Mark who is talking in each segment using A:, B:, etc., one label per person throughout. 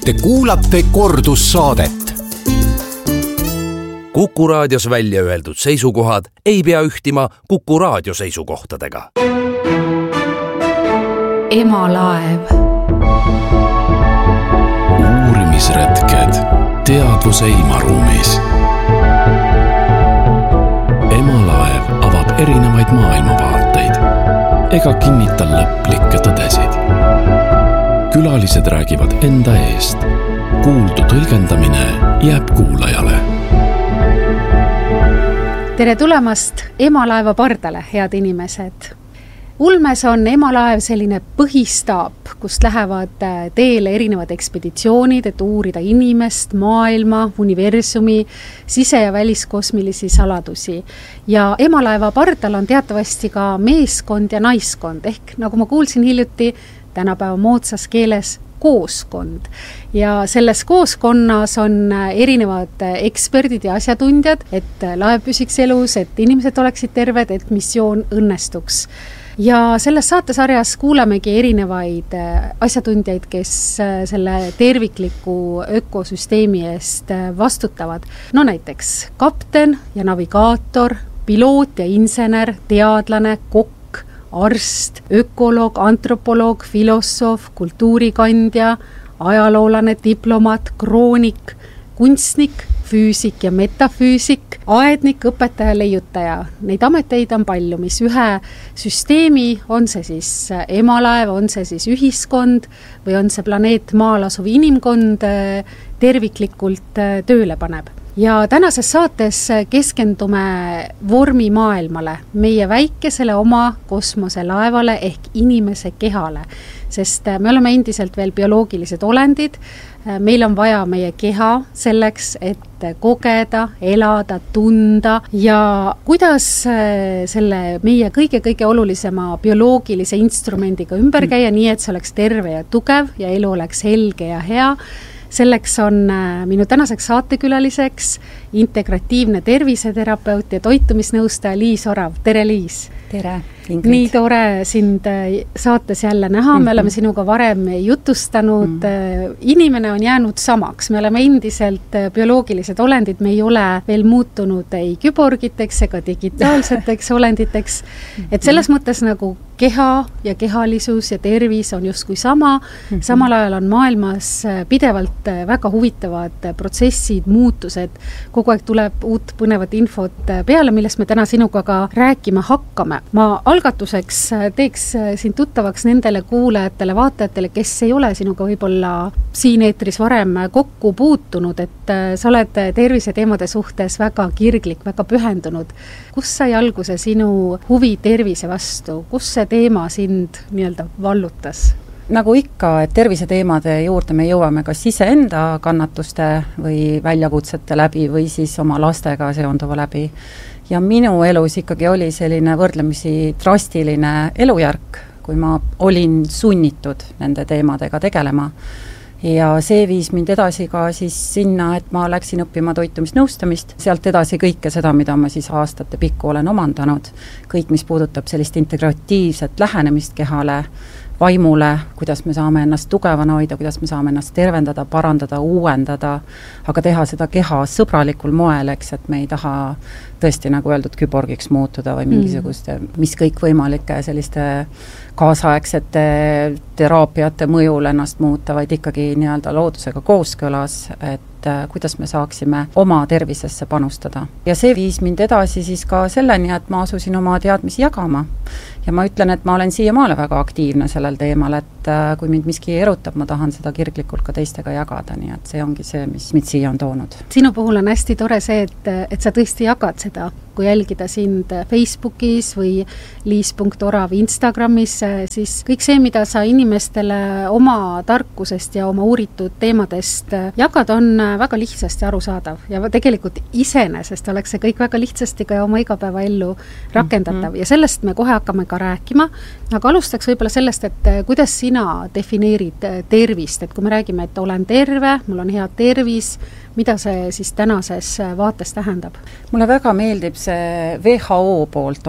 A: Te kuulate kordussaadet.
B: Kuku raadios välja öeldud seisukohad ei pea ühtima Kuku raadio seisukohtadega.
C: Emalaev.
D: Uurimisretked teadvuse ilmaruumis. Emalaev avab erinevaid maailmavaateid ega kinnita lõplikke tõdesid. Külalised räägivad enda eest. Kuuldu tõlgendamine jääb kuulajale.
C: Tere tulemast Emalaeva pardale, head inimesed. Ulmes on Emalaev selline põhistaap, kust lähevad teele erinevad ekspeditsioonid, et uurida inimest, maailma, universumi, sise- ja väliskosmilisi saladusi. Ja Emalaeva pardal on teatavasti ka meeskond ja naiskond, ehk nagu ma kuulsin hiljuti, tänapäeva moodsas keeles kooskond. Ja selles kooskonnas on erinevad eksperdid ja asjatundjad, et laev püsiks elus, et inimesed oleksid terved, et missioon õnnestuks. Ja selles saatesarjas kuulamegi erinevaid asjatundjaid, kes selle tervikliku ökosüsteemi eest vastutavad. No näiteks kapten ja navigaator, piloot ja insener, teadlane, kokk, arst, ökoloog, antropoloog, filosoof, kultuurikandja, ajaloolane, diplomaat, kroonik, kunstnik, füüsik ja metafüüsik, aednik, õpetaja, leiutaja. Neid ameteid on palju, mis ühe süsteemi, on see siis emalaev, on see siis ühiskond või on see planeet Maal asuv inimkond terviklikult tööle paneb. Ja tänases saates keskendume vormimaailmale, meie väikesele oma kosmoselaevale ehk inimese kehale, sest me oleme endiselt veel bioloogilised olendid, meil on vaja meie keha selleks, et kogeda, elada, tunda ja kuidas selle meie kõige olulisema bioloogilise instrumendiga ümber käia, nii et see oleks terve ja tugev ja elu oleks helge ja hea. Selleks on minu tänaseks saatekülaliseks integratiivne terviseterapeut ja toitumisnõustaja Liis Orav. Tere, Liis!
E: Tere, Ingrid!
C: Nii tore sind saates jälle näha, me oleme sinuga varem jutustanud. Inimene on jäänud samaks, me oleme endiselt bioloogilised olendid, me ei ole veel muutunud ei küborgiteks ega digitaalseteks olenditeks. Et selles mõttes nagu keha ja kehalisus ja tervis on justkui sama, samal ajal on maailmas pidevalt väga huvitavad protsessid, muutused, kogu aeg tuleb uut põnevat infot peale, millest me täna sinuga ka rääkima hakkame. Ma algatuseks teeks sind tuttavaks nendele kuulajatele, vaatajatele, kes ei ole sinuga võib-olla siin eetris varem kokku puutunud, et sa oled terviseteemade suhtes väga kirglik, väga pühendunud. Kus sai alguse sinu huvi tervise vastu? Kus see teema sind nii-öelda vallutas?
E: Nagu ikka, et terviseteemade juurde me jõuame kas iseenda kannatuste või väljakutsete läbi või siis oma lastega seonduva läbi. Ja minu elus ikkagi oli selline võrdlemisi drastiline elujärk, kui ma olin sunnitud nende teemadega tegelema. Ja see viis mind edasi ka siis sinna, et ma läksin õppima toitumisnõustamist, sealt edasi kõike seda, mida ma siis aastate pikku olen omandanud, kõik, mis puudutab sellist integratiivset lähenemist kehale, vaimule, kuidas me saame ennast tugevana hoida, kuidas me saame ennast tervendada, parandada, uuendada, aga teha seda keha sõbralikul moel, eks, et me ei taha tõesti, nagu öeldud, küborgiks muutuda või mingisuguste, mis kõik võimalike selliste kaasaegsete teraapiate mõjul ennast muuta, vaid ikkagi nii-öelda loodusega kooskõlas, et kuidas me saaksime oma tervisesse panustada. Ja see viis mind edasi siis ka selleni, et ma asusin oma teadmisi jagama. Ja ma ütlen, et ma olen siiamaale väga aktiivne sellel teemal, et kui mind miski erutab, ma tahan seda kirglikult ka teistega jagada, nii et see ongi see, mis mind siia on toonud.
C: Sinu puhul on hästi tore see, et sa tõesti jagad seda, kui jälgida sind Facebookis või Liis.Orav Instagramis, siis kõik see, mida sa inimestele oma tarkusest ja oma uuritud teemadest jagad, on väga lihtsasti arusaadav ja tegelikult iseenesest oleks see kõik väga lihtsasti ka oma igapäevaellu rakendatav ja sellest me kohe hakkame ka rääkima, aga alustaks võib-olla sellest, et kuidas sina defineerid tervist, et kui me räägime, et olen terve, mul on hea tervis, mida see siis tänases vaates tähendab?
E: Mulle väga meeldib see WHO poolt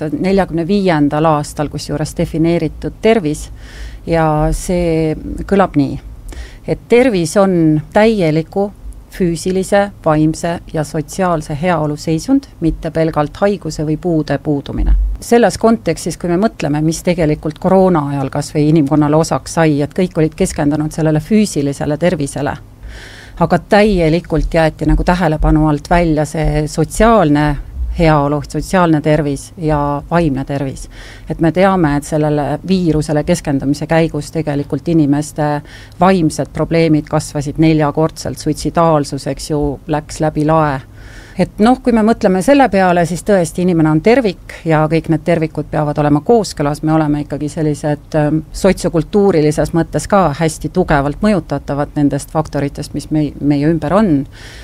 E: 1945. aastal, kus juures defineeritud tervis ja see kõlab nii. et tervis on täieliku füüsilise, vaimse ja sotsiaalse heaolu seisund, mitte pelgalt haiguse või puude puudumine. Selles kontekstis, kui me mõtleme, mis tegelikult koroona ajal kas või inimkonnale osaks sai, et kõik olid keskendunud sellele füüsilisele tervisele, aga täielikult jäeti nagu tähelepanu alt välja see sotsiaalne heaolu, sotsiaalne tervis ja vaimne tervis. Et me teame, et sellele viirusele keskendumise käigus tegelikult inimeste vaimsed probleemid kasvasid 4-kordselt, suitsidaalsus, eks ju, läks läbi lae. Et kui me mõtleme selle peale, siis tõesti inimene on tervik ja kõik need tervikud peavad olema kooskõlas, me oleme ikkagi sellised sotsiokultuurilises mõttes ka hästi tugevalt mõjutatavad nendest faktoritest, mis meie ümber on.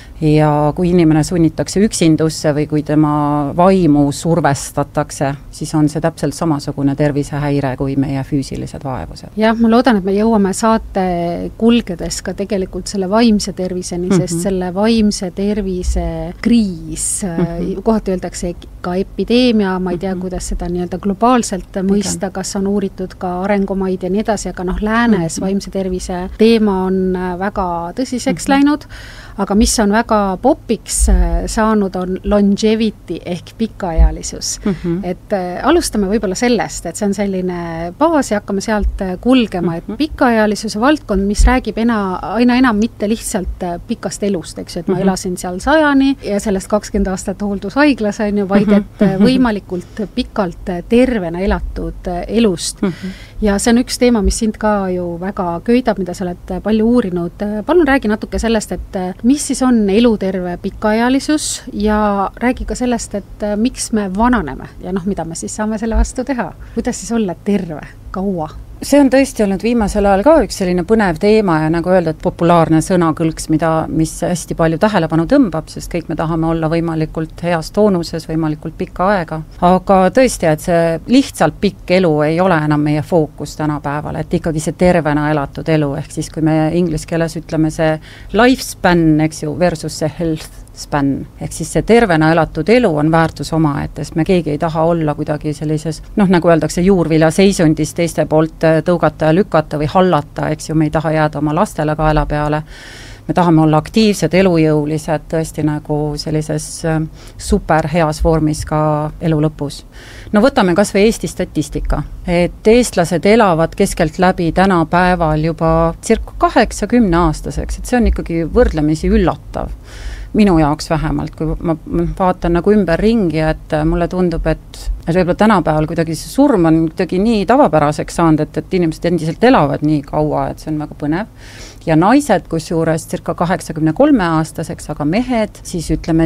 E: Ja kui inimene sunnitakse üksindusse või kui tema vaimu survestatakse, siis on see täpselt samasugune tervisehäire kui meie füüsilised vaevused.
C: Jah, ma loodan, et me jõuame saate kulgedes ka tegelikult selle vaimse terviseni, sest selle vaimse tervise kriis, kohati öeldakse ka epideemia, ma ei tea, kuidas seda nii-öelda globaalselt mõista, kas on uuritud ka arengumaid ja nii edasi, aga läänes vaimse tervise teema on väga tõsiseks läinud, aga mis on väga popiks saanud, on longevity ehk pikaealisus. Et alustame võib-olla sellest, et see on selline baas ja hakkame sealt kulgema, et pikaealisuse valdkond, mis räägib aina enam mitte lihtsalt pikast elust, eks ju, et ma elasin seal 100-ni ja sellest 20 aastat hooldushaiglas on ju, vaid et võimalikult pikalt tervena elatud elust. Ja see on üks teema, mis sind ka ju väga köidab, mida sa oled palju uurinud. Palun räägi natuke sellest, et mis siis on eluterve pikaealisus ja räägi ka sellest, et miks me vananeme ja mida me siis saame selle vastu teha. Kuidas siis olla terve kaua?
E: See on tõesti olnud viimasel ajal ka üks selline põnev teema ja nagu öelda, et populaarne sõnakõlks, mis hästi palju tähelepanu tõmbab, sest kõik me tahame olla võimalikult heas toonuses, võimalikult pikka aega. Aga tõesti, et see lihtsalt pikk elu ei ole enam meie fookus tänapäeval, et ikkagi see tervena elatud elu, ehk siis kui me inglise keeles ütleme see lifespan, eks ju, versus see health span, ehk siis see tervena elatud elu on väärtus omaette, sest me keegi ei taha olla kuidagi sellises, nagu öeldakse, juurvilja seisundis teiste poolt tõugata ja lükata või hallata, eks ju, me ei taha jääda oma lastele kaela peale. Me tahame olla aktiivsed, elujõulised, tõesti nagu sellises super heas vormis ka elu lõpus. Võtame kas või Eesti statistika, et eestlased elavad keskelt läbi tänapäeval juba circa 80 aastaseks, et see on ikkagi võrdlemisi üllatav. Minu jaoks vähemalt, kui ma vaatan nagu ümber ringi, et mulle tundub, et võib-olla tänapäeval kuidagi see surm on kuidagi nii tavapäraseks saanud, et inimesed endiselt elavad nii kaua, et see on väga põnev. Ja naised kusjuures circa 83 aastaseks, aga mehed siis ütleme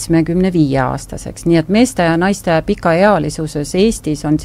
E: 75 aastaseks. Nii et meeste ja naiste pikaealisuses Eestis on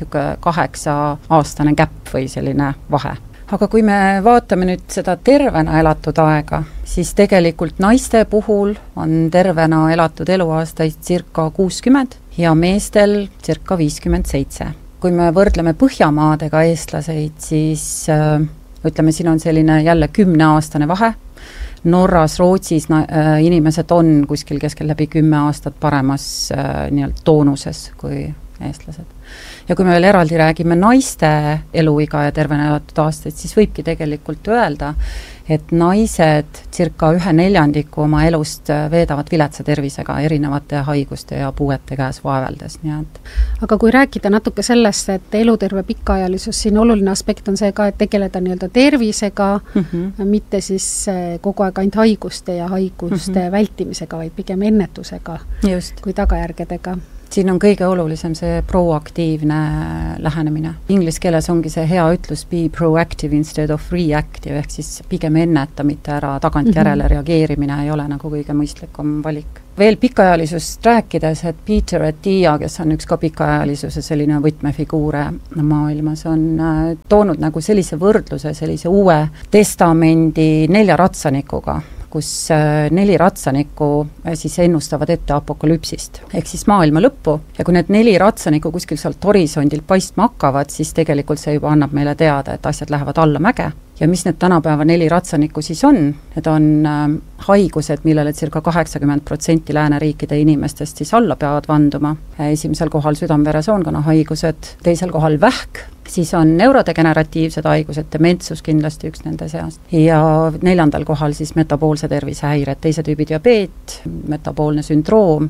E: 8-aastane käpp või selline vahe. Aga kui me vaatame nüüd seda tervena elatud aega, siis tegelikult naiste puhul on tervena elatud eluaastaid circa 60 ja meestel circa 57. Kui me võrdleme Põhjamaadega eestlaseid, siis ütleme, siin on selline jälle 10-aastane vahe. Norras, Rootsis inimesed on kuskil keskel läbi 10 aastat paremas toonuses kui eestlased. Ja kui me veel eraldi räägime naiste eluiga ja tervena elatud aastaid, siis võibki tegelikult öelda, et naised circa 1/4 oma elust veedavad viletsa tervisega erinevate haiguste ja puuete käes vaeveldes.
C: Aga kui rääkida natuke sellest, et eluterve pikaajalisus, siin oluline aspekt on see ka, et tegeleda nii-öelda tervisega, mitte siis kogu aeg ainult haiguste ja haiguste vältimisega, vaid pigem ennetusega kui tagajärgedega.
E: Siin on kõige olulisem see proaktiivne lähenemine. Inglise keeles ongi see hea ütlus be proactive instead of reactive, ehk siis pigem enneta, mitte ära tagantjärele reageerimine ei ole nagu kõige mõistlikum valik. Veel pikaajalisust rääkides, et Peter Attia, kes on üks ka pikaajalisuse selline võtmefiguure maailmas, on toonud nagu sellise võrdluse, sellise uue testamendi 4 ratsanikuga, kus 4 ratsanikku siis ennustavad ette apokalüpsist, ehk siis maailma lõppu, ja kui need 4 ratsanikku kuskil sealt horisondilt paistma hakkavad, siis tegelikult see juba annab meile teada, et asjad lähevad alla mäge Ja mis need tänapäeva 4 ratsanikku siis on? Need on haigused, millele circa 80% lääneriikide inimestest siis alla peavad vanduma. Esimesel kohal südame-veresoonkonna haigused, teisel kohal vähk, siis on neurodegeneratiivsed haigused, dementsus kindlasti üks nende seast. Ja 4. kohal siis metaboolse tervisehäired, teise tüübi diabeet, metaboolne sündroom,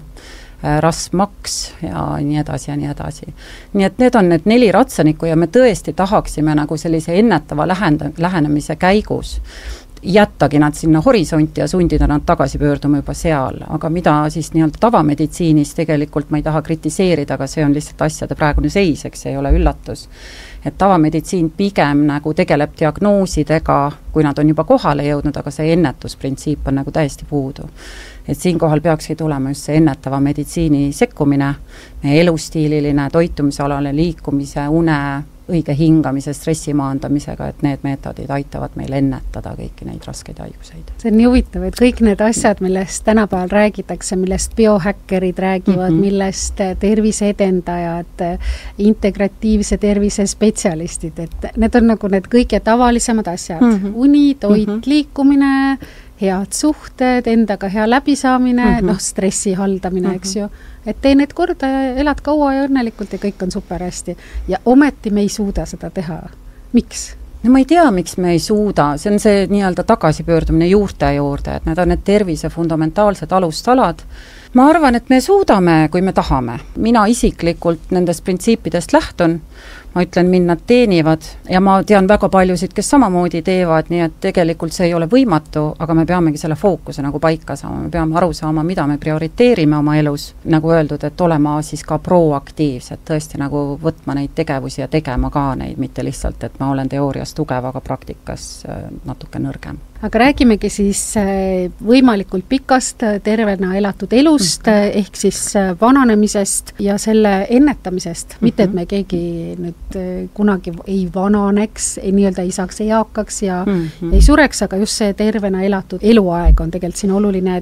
E: rasvmaks ja nii edasi ja nii edasi. Nii et need on need 4 ratsanikku ja me tõesti tahaksime nagu sellise ennetava lähenemise käigus jättagi nad sinna horisonti ja sundida nad tagasi pöörduma juba seal, aga mida siis nii-öelda tavameditsiinis tegelikult ma ei taha kritiseerida, aga see on lihtsalt asjade praegune seis, eks see ei ole üllatus. Et tavameditsiin pigem nagu tegeleb diagnoosidega, kui nad on juba kohale jõudnud, aga see ennetusprintsiip on nagu täiesti puudu. Et siinkohal peakski tulema just see ennetava meditsiini sekkumine, meie elustiililine, toitumisalane, liikumise, une, õige hingamise, stressi maandamisega, et need meetodid aitavad meil ennetada kõiki neid raskeid haiguseid.
C: See on nii huvitav, et kõik need asjad, millest tänapäeval räägitakse, millest biohäkkerid räägivad, millest terviseedendajad, integratiivse tervise spetsialistid, et need on nagu need kõige tavalisemad asjad. Uni, toit, liikumine, head suhted, endaga hea läbisaamine, stressi haldamine, eks ju. Et tee need korda ja elad kaua ja õnnelikult ja kõik on super hästi. Ja ometi me ei suuda seda teha. Miks?
E: No ma ei tea, miks me ei suuda. See on see nii-öelda tagasipöördumine juurte juurde, et need on need tervise fundamentaalsed alustalad. Ma arvan, et me suudame, kui me tahame. Mina isiklikult nendest printsiipidest lähtun. Ma ütlen, mind nad teenivad ja ma tean väga paljusid, kes samamoodi teevad, nii et tegelikult see ei ole võimatu, aga me peamegi selle fookuse nagu paika saama, me peame aru saama, mida me prioriteerime oma elus, nagu öeldud, et olema siis ka proaktiivsed, tõesti nagu võtma neid tegevusi ja tegema ka neid, mitte lihtsalt, et ma olen teoorias tugev, aga praktikas natuke nõrgem.
C: Aga räägimegi siis võimalikult pikast tervena elatud elust, ehk siis vananemisest ja selle ennetamisest, mitte et me keegi nüüd kunagi ei vananeks, nii-öelda ei saaks eakaks ja ei sureks, aga just see tervena elatud eluaeg on tegelikult siin oluline,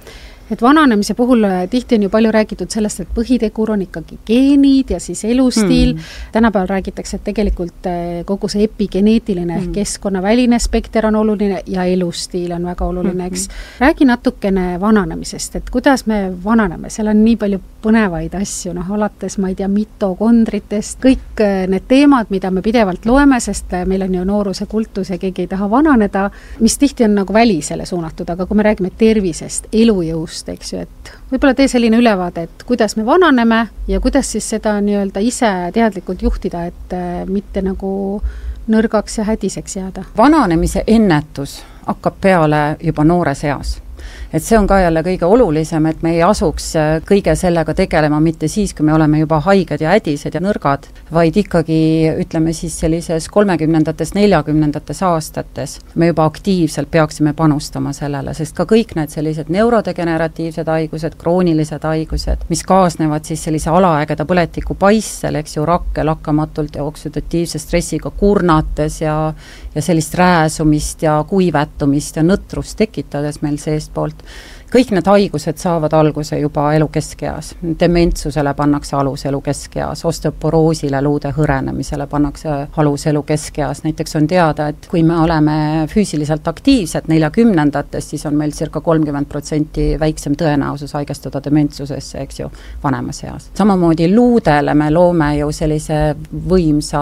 C: et vananemise puhul tihti on ju palju räägitud sellest, et põhitegur on ikkagi geenid ja siis elustiil. Tänapäeval räägitakse, et tegelikult kogu see epigeneetiline ehk keskkonnaväline spekter on oluline ja elustiil on väga oluline, eks. Räägi natukene vananemisest, et kuidas me vananeme, seal on nii palju põnevaid asju, alates, ma ei tea, mitokondritest, kõik need teemad, mida me pidevalt loeme, sest meil on ju nooruse kultus ja keegi ei taha vananeda, mis tihti on nagu välisele suunatud, aga kui me räägime tervisest, elujõust, eks ju, et võib-olla tee selline ülevaade, et kuidas me vananeme ja kuidas siis seda nii-öelda ise teadlikult juhtida, et mitte nagu nõrgaks ja hädiseks jääda.
E: Vananemise ennetus hakkab peale juba noores eas. Et see on ka jälle kõige olulisem, et me ei asuks kõige sellega tegelema mitte siis, kui me oleme juba haiged ja hädised ja nõrgad, vaid ikkagi, ütleme siis sellises 30-ndates, 40-ndates aastates me juba aktiivselt peaksime panustama sellele, sest ka kõik need sellised neurodegeneratiivsed haigused, kroonilised haigused, mis kaasnevad siis sellise alaägeda põletiku paissel, eks ju, rakke lakkamatult ja oksüdatiivse stressiga kurnates ja sellist rääsumist ja kuivetumist ja nõtrust tekitades meil seest poolt. Kõik need haigused saavad alguse juba elu keskeas. Dementsusele pannakse alus elu keskeas, osteoporoosile, luude hõrenemisele pannakse alus elu keskeas. Näiteks on teada, et kui me oleme füüsiliselt aktiivsed 40-ndates, siis on meil circa 30% väiksem tõenäosus haigestuda dementsusesse, eks ju, vanemas eas. Samamoodi luudele me loome ju sellise võimsa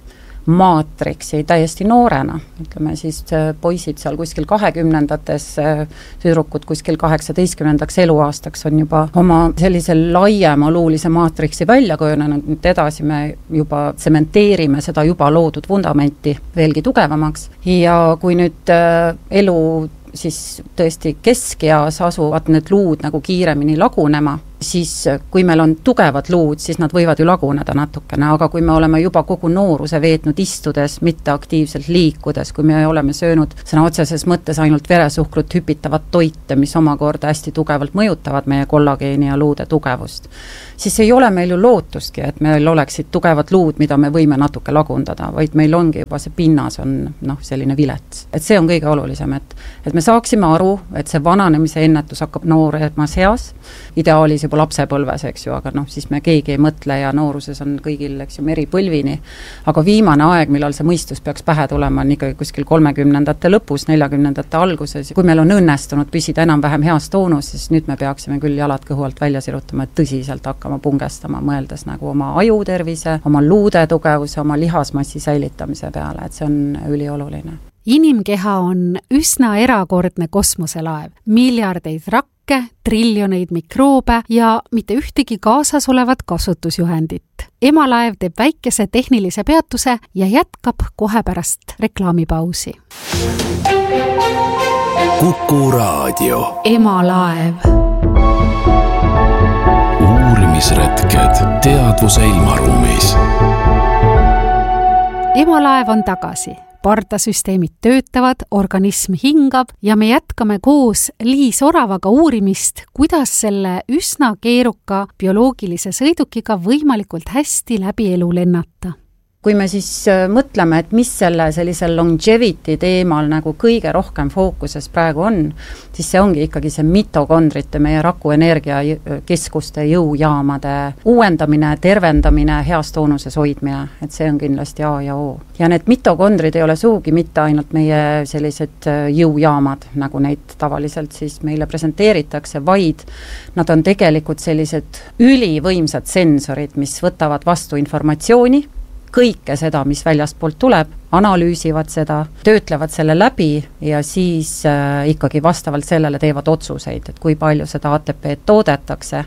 E: maatriksi täiesti noorena, ütleme siis poisid seal kuskil 20-ndates, tüdrukud kuskil 18 eluaastaks on juba oma sellise laiema luulise maatriksi välja kujunenud, nüüd edasi me juba tsementeerime seda juba loodud vundamenti veelgi tugevamaks ja kui nüüd elu siis tõesti keskeas asuvad need luud nagu kiiremini lagunema, siis kui meil on tugevad luud, siis nad võivad ju laguneda natukene, aga kui me oleme juba kogu nooruse veetnud istudes, mitte aktiivselt liikudes, kui me oleme söönud sõna otseses mõttes ainult veresuhkrut hüpitavat toite, mis omakorda hästi tugevalt mõjutavad meie kollageeni ja luude tugevust, siis ei ole meil ju lootustki, et meil oleksid tugevad luud, mida me võime natuke lagundada, vaid meil ongi juba see pinnas on selline vilets. Et see on kõige olulisem, et me saaksime aru, et see vananemise ennetus hakkab nooremas eas, ideaalis juba lapsepõlves, eks ju, aga siis me keegi ei mõtle ja nooruses on kõigil, eks ju, meri põlvini. Aga viimane aeg, millal see mõistus peaks pähe tulema, on ikkagi kuskil 30ndate lõpus, 40ndate alguses. Kui meil on õnnestunud püsida enam-vähem heas toonus, siis nüüd me peaksime küll jalad kõhu alt välja sirutama, et tõsiselt hakkama pungestama, mõeldes nagu oma ajutervise, oma luude tugevuse, oma lihasmassi säilitamise peale, et see on ülioluline.
C: Inimkeha on üsna erakordne kosmoselaev, miljardeid rakke, triljoneid mikroobe ja mitte ühtegi kaasas olevat kasutusjuhendit. Emalaev teeb väikese tehnilise peatuse ja jätkab kohe pärast reklaamipausi.
A: Kuku Raadio.
C: Emalaev.
D: Uurimisretked teadvuse ilmaruumis.
C: Emalaev on tagasi. Pardasüsteemid töötavad, organism hingab ja me jätkame koos Liis Oravaga uurimist, kuidas selle üsna keeruka bioloogilise sõidukiga võimalikult hästi läbi elu lennata.
E: Kui me siis mõtleme, et mis selle sellisel longevity teemal nagu kõige rohkem fookuses praegu on, siis see ongi ikkagi see mitokondrite, meie rakuenergiakeskuste jõujaamade uuendamine, tervendamine, heas toonuses hoidmine, et see on kindlasti A ja O. Ja need mitokondrid ei ole sugugi mitte ainult meie sellised jõujaamad, nagu neid tavaliselt siis meile presenteeritakse, vaid nad on tegelikult sellised ülivõimsad sensorid, mis võtavad vastu informatsiooni, kõike seda, mis väljastpoolt tuleb, analüüsivad seda, töötlevad selle läbi ja siis ikkagi vastavalt sellele teevad otsuseid, et kui palju seda ATP toodetakse.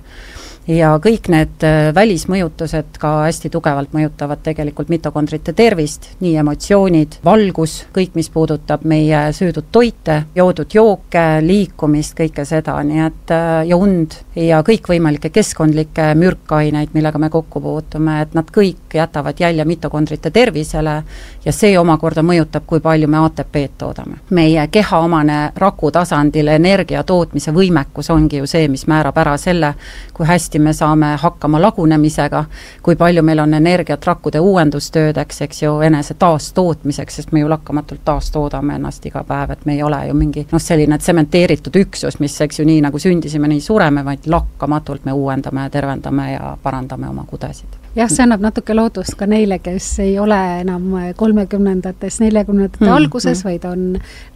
E: Ja kõik need välismõjutused ka hästi tugevalt mõjutavad tegelikult mitokondrite tervist, nii emotsioonid, valgus, kõik, mis puudutab meie söödud toite, joodud jooke, liikumist, kõike seda, nii et ja und ja kõikvõimalikke keskkondlikke mürkaineid, millega me kokku puutume, et nad kõik jätavad jälje mitokondrite tervisele ja see omakorda mõjutab, kui palju me ATP-d toodame. Meie keha omane raku tasandil energia tootmise võimekus ongi ju see, mis määrab ära selle, kui hästi me saame hakkama lagunemisega, kui palju meil on energiat rakkude uuendustöödeks, eks ju, enese taastootmiseks, sest me ju lakkamatult taastoodame ennast iga päev, et me ei ole ju mingi selline tsementeeritud üksus, mis, eks ju, nii nagu sündisime, nii sureme, vaid lakkamatult me uuendame, tervendame ja parandame oma kudesid.
C: Jah, see annab natuke lootust ka neile, kes ei ole enam 30-ndates, 40-ndate alguses, vaid on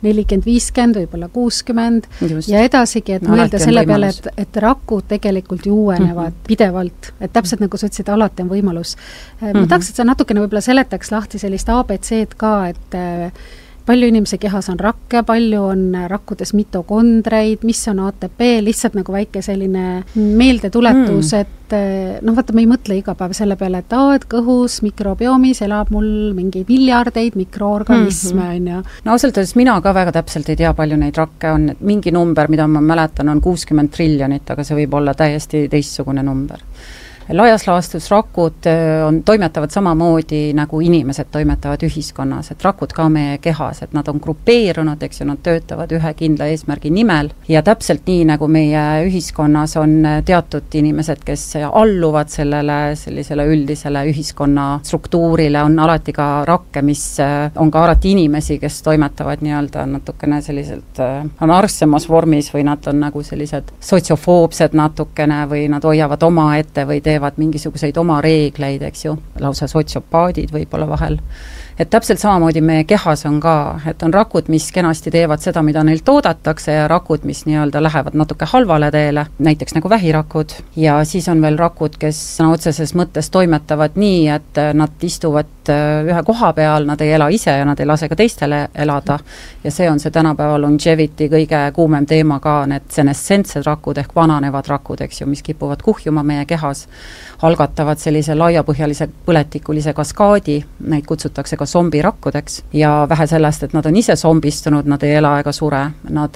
C: 40-50, võib-olla 60 Just. Ja edasigi, et mõelda selle peale, et rakud tegelikult ju uuenevad pidevalt, et täpselt nagu sa ütlesid, alati on võimalus. Ma tahaks, et sa natukene võib-olla seletaks lahti sellist ABC-d ka, et palju inimese kehas on rakke, palju on rakkudes mitokondreid, mis on ATP, lihtsalt nagu väike selline meeldetuletus, et vaata, me ei mõtle iga päev selle peale, et kõhus, mikrobioomis elab mul mingi miljardeid mikroorganisme, on ju.
E: No ausalt öeldes mina ka väga täpselt ei tea, palju neid rakke on, et mingi number, mida ma mäletan, on 60 triljonit, aga see võib olla täiesti teistsugune number. Laias laastus rakud toimetavad samamoodi nagu inimesed toimetavad ühiskonnas, et rakud ka meie kehas, et nad on grupeerunud, eks ju, nad töötavad ühe kindla eesmärgi nimel ja täpselt nii, nagu meie ühiskonnas on teatud inimesed, kes alluvad sellisele üldisele ühiskonna struktuurile, on alati ka rakke, mis on ka alati inimesi, kes toimetavad nii-öelda natukene selliselt anarsemas vormis või nad on nagu sellised sotsiofoobsed natukene või nad hoiavad oma ette või teevad mingisuguseid oma reegleid, eks ju, lausa sotsiopaadid võib-olla vahel. Et täpselt samamoodi meie kehas on ka, et on rakud, mis kenasti teevad seda, mida neil toodatakse ja rakud, mis nii-öelda lähevad natuke halvale teele, näiteks nagu vähirakud ja siis on veel rakud, kes otseses mõttes toimetavad nii, et nad istuvad ühe koha peal, nad ei ela ise ja nad ei lase ka teistele elada ja see on see tänapäeva longevity kõige kuumem teema ka, need senescentsed rakud ehk vananevad rakud, eks ju, mis kipuvad kuhjuma meie kehas, algatavad sellise laiapõhjalise põletikulise kaskaadi, neid kutsutakse ka zombirakkudeks ja vähe sellest, et nad on ise zombistunud, nad ei ela ega sure, nad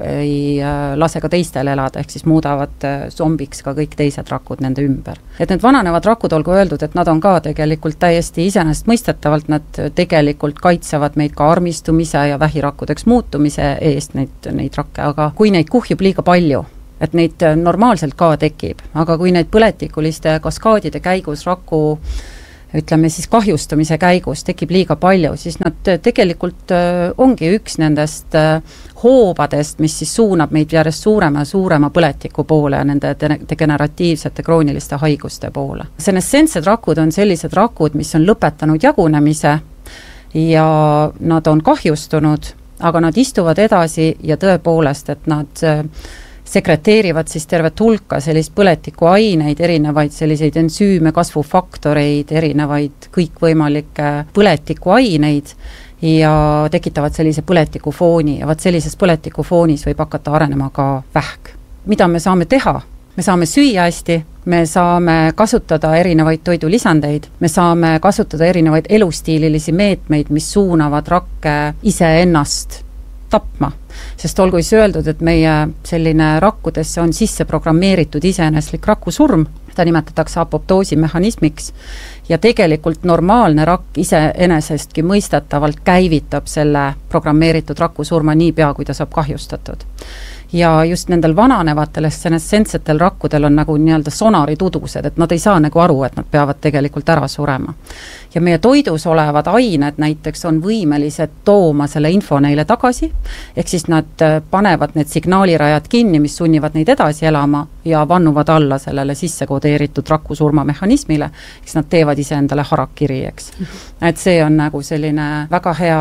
E: ei lase ka teistel elada, ehk siis muudavad zombiks ka kõik teised rakud nende ümber. Et need vananevad rakud, olgu öeldud, et nad on ka tegelikult täiesti iseenesestmõistetavalt, nad tegelikult kaitsevad meid ka armistumise ja vähirakkudeks muutumise eest neid rakke, aga kui neid kuhjub liiga palju, et neid normaalselt ka tekib, aga kui neid põletikuliste kaskaadide käigus raku ütleme siis kahjustumise käigus tekib liiga palju, siis nad tegelikult ongi üks nendest hoobadest, mis siis suunab meid järjest suurema põletiku poole ja nende degeneratiivsete krooniliste haiguste poole. Senescentsed rakud on sellised rakud, mis on lõpetanud jagunemise ja nad on kahjustunud, aga nad istuvad edasi ja tõepoolest, et nad sekreteerivad siis tervet hulka sellist põletikuaineid, erinevaid selliseid ensüüme, kasvufaktoreid, erinevaid kõikvõimalikke põletikuaineid ja tekitavad sellise põletikufooni ja sellises põletikufoonis võib hakata arenema ka vähk. Mida me saame teha? Me saame süüa hästi, me saame kasutada erinevaid toidulisandeid, me saame kasutada erinevaid elustiililisi meetmeid, mis suunavad rakke iseennast tapma, sest olgu siis öeldud, et meie selline rakkudesse on sisse programmeeritud iseeneslik rakusurm, ta nimetatakse apoptoosi mehhanismiks ja tegelikult normaalne rakk iseenesestki mõistetavalt käivitab selle programmeeritud rakusurma niipea, kui ta saab kahjustatud. Ja just nendel vananevatel senescentsetel rakkudel on nagu nii-öelda sonaritudused, et nad ei saa nagu aru, et nad peavad tegelikult ära surema. Ja meie toidus olevad ained näiteks on võimelised tooma selle info neile tagasi, ehk siis nad panevad need signaalirajad kinni, mis sunnivad neid edasi elama ja vannuvad alla sellele sisse kodeeritud rakusurma mehhanismile, eks nad teevad ise endale harakiri, eks. Et see on nagu selline väga hea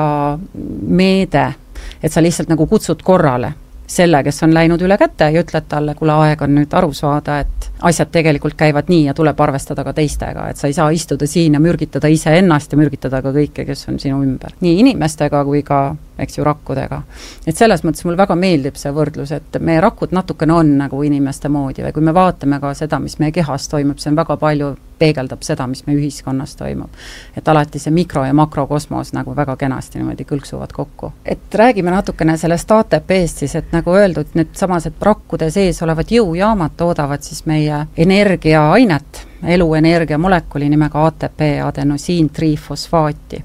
E: meede, et sa lihtsalt nagu kutsud korrale selle, kes on läinud üle käte ja ütled talle, kuule aeg on nüüd aru saada, et asjad tegelikult käivad nii ja tuleb arvestada ka teistega, et sa ei saa istuda siin ja mürgitada ise ennast ja mürgitada ka kõike, kes on sinu ümber. Nii inimestega kui ka, eks ju, rakkudega. Et selles mõttes mul väga meeldib see võrdlus, et meie rakud natukene on nagu inimeste moodi või kui me vaatame ka seda, mis meie kehas toimub, see on väga palju peegeldab seda, mis meie ühiskonnas toimub. Et alati see mikro- ja makrokosmos nagu väga kenasti niimoodi kõlksuvad kokku. Et räägime natukene sellest ATP-st siis, et nagu öeldud, need samas, et rakkude sees olevad jõujaamad toodavad siis meie energiaainet, eluenergia molekuli nimega ATP, adenosiin trifosfaati.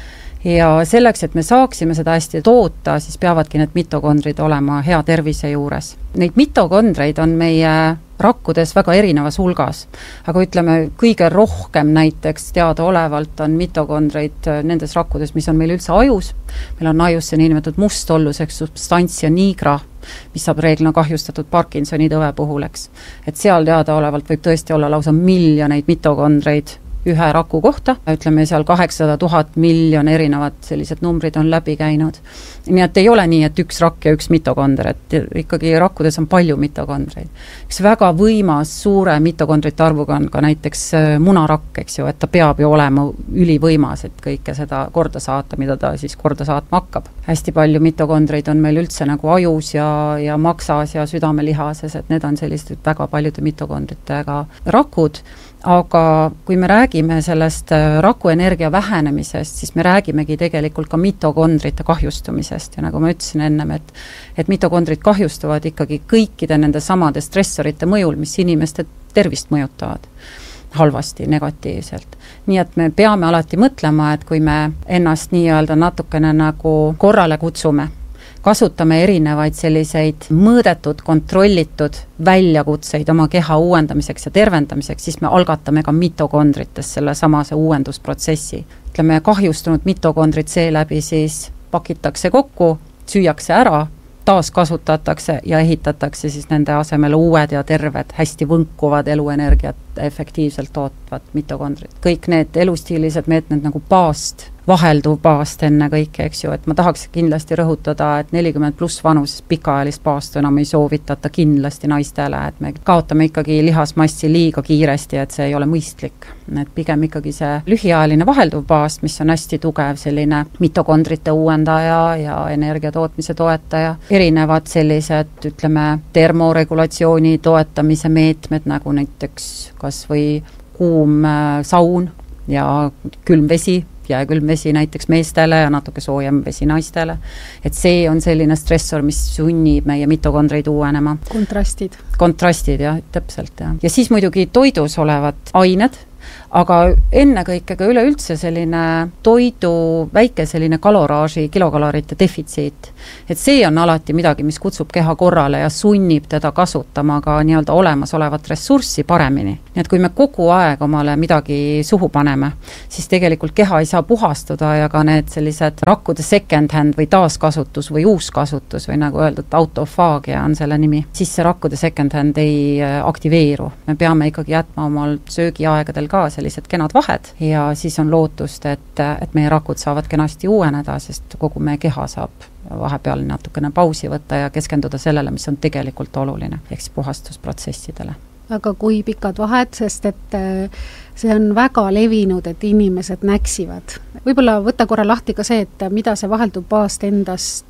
E: Ja selleks, et me saaksime seda hästi toota, siis peavadki need mitokondrid olema hea tervise juures. Neid mitokondreid on meie rakkudes väga erinevas hulgas, aga ütleme, kõige rohkem näiteks teadaolevalt on mitokondreid nendes rakkudes, mis on meil üldse ajus. Meil on ajus see niinimetatud mustolluseks substantsia nigra, mis saab reeglina kahjustatud Parkinsoni tõve puhul, eks. Et seal teadaolevalt võib tõesti olla lausa miljoneid mitokondreid ühe raku kohta, ütleme seal 800 000 miljon erinevad sellised numbrid on läbi käinud. Nii et ei ole nii, et üks rakk ja üks mitokonder, et ikkagi rakkudes on palju mitokondreid. Üks väga võimas suure mitokondrite arvuga on ka näiteks munarakk, eks ju, et ta peab ju olema ülivõimas, et kõike seda korda saata, mida ta siis korda saatma hakkab. Hästi palju mitokondreid on meil üldse nagu ajus ja maksas ja südamelihases, et need on sellised väga paljude mitokondritega rakud. Aga kui me räägime sellest rakuenergia vähenemisest, siis me räägimegi tegelikult ka mitokondrite kahjustumisest ja nagu ma ütlesin ennem, et mitokondrid kahjustuvad ikkagi kõikide nende samade stressorite mõjul, mis inimeste tervist mõjutavad halvasti, negatiivselt. Nii et me peame alati mõtlema, et kui me ennast nii-öelda natukene nagu korrale kutsume, kasutame erinevaid selliseid mõõdetud, kontrollitud väljakutseid oma keha uuendamiseks ja tervendamiseks, siis me algatame ka mitokondrites selle samase uuendusprotsessi. Ütleme, kahjustunud mitokondrid seeläbi siis pakitakse kokku, süüakse ära, taas kasutatakse ja ehitatakse siis nende asemele uued ja terved, hästi võnkuvad eluenergiat efektiivselt tootvad mitokondrid. Kõik need elustiilised meetmed nagu baast, vahelduv baast enne kõike, eks ju, et ma tahaks kindlasti rõhutada, et 40+ vanuses pikaajalist baastu enam ei soovitata kindlasti naistele, et me kaotame ikkagi lihasmassi liiga kiiresti, et see ei ole mõistlik. Et pigem ikkagi see lühiajaline vahelduv baast, mis on hästi tugev selline mitokondrite uuendaja ja energia tootmise toetaja, erinevad sellised, ütleme, termoregulatsiooni toetamise meetmed, nagu näiteks kas või kuum saun ja külm vesi, jääkülm vesi näiteks meestele ja natuke soojem vesi naistele. Et see on selline stressor, mis sunnib meie mitokondreid uuenema.
C: Kontrastid.
E: Kontrastid, jah, täpselt, jah. Ja siis muidugi toidus olevad ained, aga ennekõike ka üleüldse selline toidu väike selline kaloraaži, kilokalorite defitsiit. Et see on alati midagi, mis kutsub keha korrale ja sunnib teda kasutama ka nii-öelda olemasolevat ressurssi paremini. Nii et kui me kogu aeg omale midagi suhu paneme, siis tegelikult keha ei saa puhastuda ja ka need sellised rakkude second hand või taaskasutus või uuskasutus või nagu öeldud, autofaagia on selle nimi, siis see rakkude second hand ei aktiveeru. Me peame ikkagi jätma omal söögiaegadel ka sellised kenad vahed ja siis on lootust, et meie rakud saavad kenasti uueneda, sest kogu meie keha saab vahepeal natukene pausi võtta ja keskenduda sellele, mis on tegelikult oluline, ehk siis puhastusprotsessidele.
C: Aga kui pikad vahed, sest et see on väga levinud, et inimesed näksivad. Võib-olla võtta korra lahti ka see, et mida see vahelduv paast endast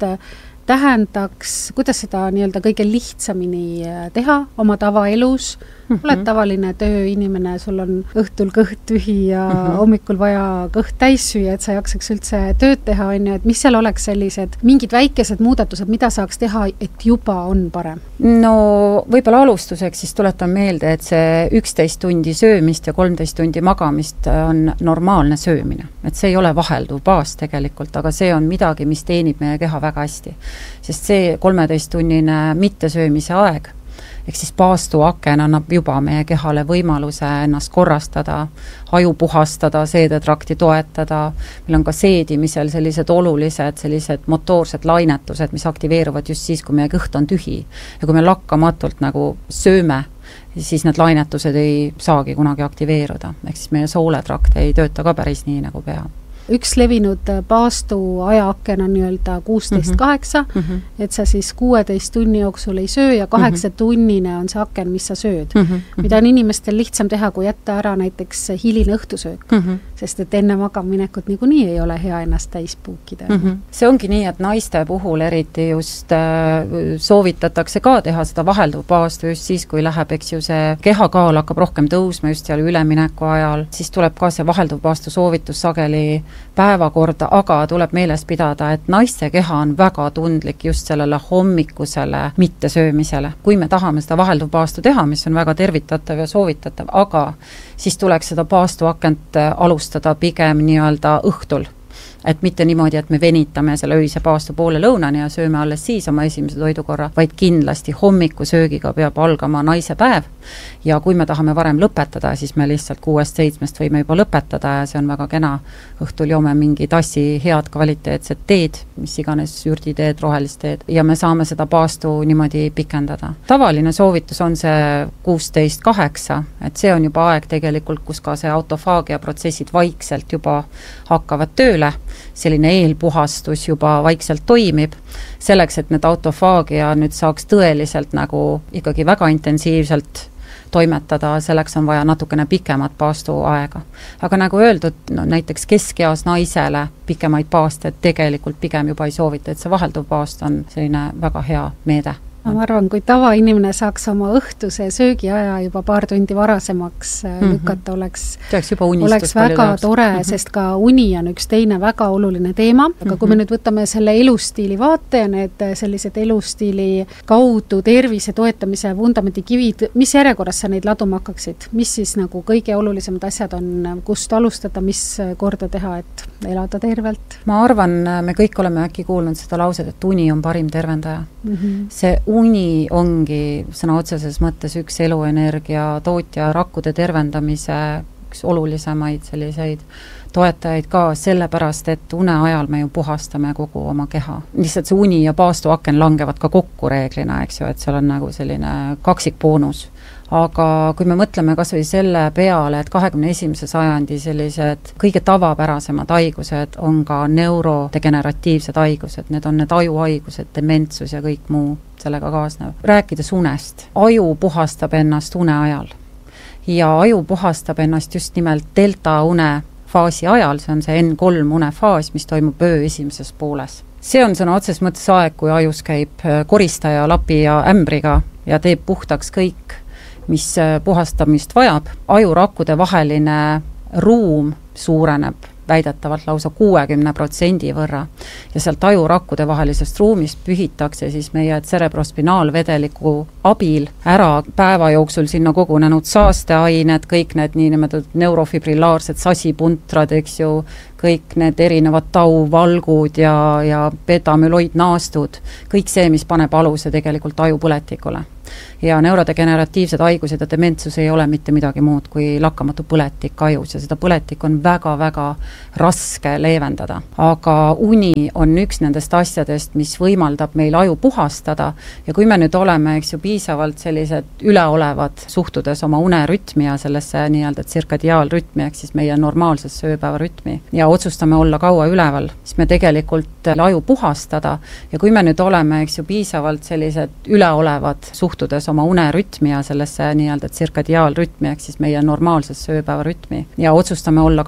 C: tähendaks, kuidas seda nii-öelda kõige lihtsamini teha oma tavaelus. Oled tavaline tööinimene, sul on õhtul kõht tühi ja hommikul vaja kõht täis süüa, et sa jaksaks üldse tööd teha, et mis seal oleks sellised mingid väikesed muudatused, mida saaks teha, et juba on parem?
E: No võib-olla alustuseks siis tuletan meelde, et see 11 tundi söömist ja 13 tundi magamist on normaalne söömine. Et see ei ole vahelduv paas tegelikult, aga see on midagi, mis teenib meie keha väga hästi. Sest see 13-tunnine mittesöömise aeg, ehk siis paastuaken annab juba meie kehale võimaluse ennast korrastada, aju puhastada, seedetrakti toetada. Meil on ka seedimisel sellised olulised, sellised motoorsed lainetused, mis aktiveeruvad just siis, kui meie kõht on tühi. Ja kui me lakkamatult nagu sööme, siis need lainetused ei saagi kunagi aktiveeruda. Ehk siis meie sooletrakt ei tööta ka päris nii, nagu peab.
C: Üks levinud paastu ajaaken on nii-öelda 16-8, et sa siis 16 tunni jooksul ei söö ja 8 tunnine on see aken, mis sa sööd. Mida on inimestel lihtsam teha, kui jätta ära näiteks hiline õhtusöök, sest et enne magaminekut niikuinii ei ole hea ennast täis puukida.
E: See ongi nii, et naiste puhul eriti just soovitatakse ka teha seda vahelduv paastu just siis, kui läheb, eks ju, see kehakaal hakkab rohkem tõusma just seal ülemineku ajal, siis tuleb ka see vahelduv paastu soovitus sageli päevakorda, aga tuleb meeles pidada, et naiste keha on väga tundlik just sellele hommikusele mittesöömisele. Kui me tahame seda vahelduv paastu teha, mis on väga tervitatav ja soovitatav, aga siis tuleks seda paastuakent alustada pigem nii-öelda õhtul. Et mitte niimoodi, et me venitame selle öise paastu poole lõunani ja sööme alles siis oma esimese toidukorra, vaid kindlasti hommikusöögiga peab algama naise päev ja kui me tahame varem lõpetada, siis me lihtsalt 6-7 võime juba lõpetada ja see on väga kena. Õhtul joome mingi tassi head kvaliteetset teed, mis iganes ürditeed, rohelist teed ja me saame seda paastu niimoodi pikendada. Tavaline soovitus on see 16-8, et see on juba aeg tegelikult, kus ka see autofaagia protsessid vaikselt juba hakkavad tööle. Selline eelpuhastus juba vaikselt toimib. Selleks, et need autofaagia nüüd saaks tõeliselt nagu ikkagi väga intensiivselt toimetada, selleks on vaja natukene pikemat paastu aega. Aga nagu öeldud, näiteks keskeas naisele pikemaid paaste tegelikult pigem juba ei soovita, et see vahelduv paast on selline väga hea meede.
C: Ma arvan, kui tavainimene saaks oma õhtuse söögiaja juba paar tundi varasemaks lükata, oleks väga tore, sest ka uni on üks teine väga oluline teema. Aga kui me nüüd võtame selle elustiili vaate ja need sellised elustiili kaudu tervise toetamise vundamendikivid, mis järjekorras sa neid laduma hakkaksid? Mis siis nagu kõige olulisemad asjad on, kust alustada, mis korda teha, et elada tervelt?
E: Ma arvan, me kõik oleme äkki kuulnud seda lauset, et uni on parim tervendaja. See uni ongi sõna otseses mõttes üks eluenergia tootja rakkude tervendamise üks olulisemaid selliseid toetajaid ka sellepärast, et une ajal me ju puhastame kogu oma keha. Lihtsalt see uni ja paastuaken langevad ka kokku reeglina, eks ju, et seal on nagu selline kaksikboonus. Aga kui me mõtleme kas või selle peale, et 21. sajandi sellised kõige tavapärasemad haigused on ka neurodegeneratiivsed haigused, need on need ajuhaigused, dementsus ja kõik muu sellega kaasnev. Rääkides unest, aju puhastab ennast une ajal ja aju puhastab ennast just nimelt delta une faasi ajal, see on see N3 unefaas, mis toimub öö esimeses pooles. See on sõna otses mõttes aeg, kui ajus käib koristaja, lapi ja ämbriga ja teeb puhtaks kõik, mis puhastamist vajab. Ajurakkude vaheline ruum suureneb väidetavalt lausa 60% võrra. Ja sealt ajurakkude vahelisest ruumist pühitakse siis meie cerebrospinaalvedeliku abil ära päeva jooksul sinna kogunenud saasteained, kõik need niinimetatud neurofibrilaarsed sasipuntrad, eks ju, kõik need erinevad tauvalgud ja betamüloidnaastud, kõik see, mis paneb aluse tegelikult ajupõletikule. Ja neurodegeneratiivsed haigused ja dementsus ei ole mitte midagi muud kui lakkamatu põletik ajus ja seda põletik on väga-väga raske leevendada. Aga uni on üks nendest asjadest, mis võimaldab meil aju puhastada ja kui me nüüd oleme, eks ju, piisavalt sellised üleolevad suhtudes oma unerütmi ja sellesse nii-öelda tsirkadiaalrütmi, ehk siis meie normaalsesse ööpäevarütmi ja otsustame olla kaua üleval, siis me tegelikult aju puhastada ja kui me nüüd oleme, eks ju, piisavalt sellised üleolevad suhtudes oma unerütmi ja sellesse nii-öelda tsirkadiaalrütmi, ehk siis meie normaalsesse ööpäevarütmi ja otsustame olla